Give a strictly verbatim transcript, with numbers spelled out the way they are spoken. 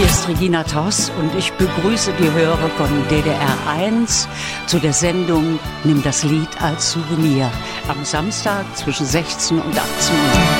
Hier ist Regina Toss und ich begrüße die Hörer von D D R eins zu der Sendung Nimm das Lied als Souvenir am Samstag zwischen sechzehn und achtzehn Uhr.